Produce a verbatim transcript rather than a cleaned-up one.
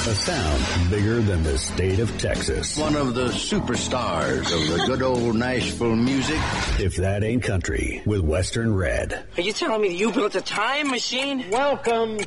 A sound bigger than the state of Texas. One of the superstars of the good old Nashville music. If that ain't country with Western Red. Are you telling me that you built a time machine? Welcome